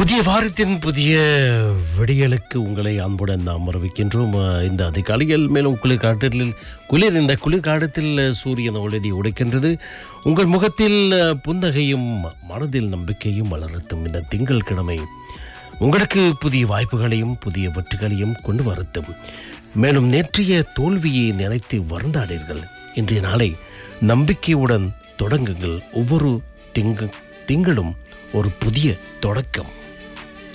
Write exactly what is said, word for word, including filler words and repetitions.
புதிய வாரத்தின் புதிய விடியலுக்கு உங்களை அன்புடன் நாம் வரவேற்கின்றோம். இந்த அதிகாலையில் மேலும் குளிர் காற்றில் குளிர் இந்த குளிர் காலத்தில் சூரியன் ஒளி உடைக்கின்றது. உங்கள் முகத்தில் புன்னகையும் மனதில் நம்பிக்கையும் வளர்த்தும் இந்த திங்கட்கிழமை உங்களுக்கு புதிய வாய்ப்புகளையும் புதிய வெற்றிகளையும் கொண்டு வரட்டும். மேலும் நேற்றைய தோல்வியை நினைத்து வருந்தாடீர்கள். இன்றைய நாளை நம்பிக்கையுடன் தொடங்குங்கள். ஒவ்வொரு திங்க திங்களும் ஒரு புதிய தொடக்கம்.